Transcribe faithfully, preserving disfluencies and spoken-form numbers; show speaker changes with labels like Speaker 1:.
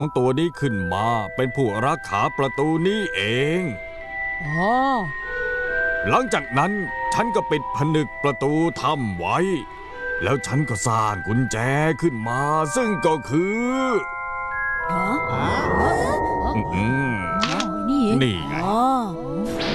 Speaker 1: ของตัวนี้ขึ้นมาเป็นผู้รักขาประตูนี้เอง
Speaker 2: อ๋อ
Speaker 1: หลังจากนั้นฉันก็ปิดผนึกประตูถ้ำไว้ แล้วฉันก็สร้างกุญแจขึ้นมา ซึ่งก็คือ
Speaker 2: ฮะ
Speaker 1: อืม
Speaker 2: อ๋อนี่เอง
Speaker 1: นี่ไง
Speaker 2: อ๋อ